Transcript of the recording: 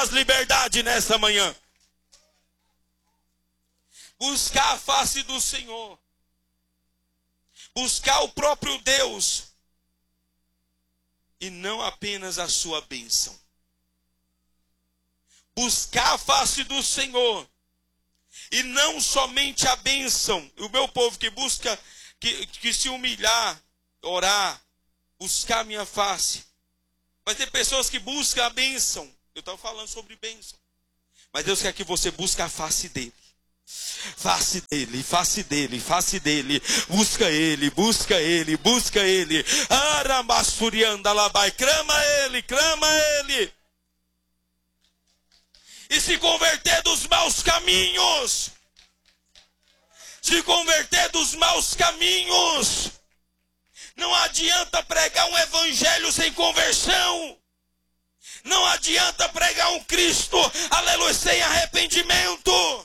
suas liberdades nessa manhã. Buscar a face do Senhor. Buscar o próprio Deus. E não apenas a sua bênção. Buscar a face do Senhor. E não somente a bênção. O meu povo que busca, que se humilhar, orar, buscar a minha face. Mas tem pessoas que buscam a bênção. Eu estava falando sobre bênção. Mas Deus quer que você busque a face dele. Face dele, face dele, face dele. Busca ele, busca ele, busca ele. Aramassuriandalabai. Clama ele, clama ele. E se converter dos maus caminhos. Se converter dos maus caminhos. Não adianta pregar um evangelho sem conversão. Não adianta pregar um Cristo, aleluia, sem arrependimento.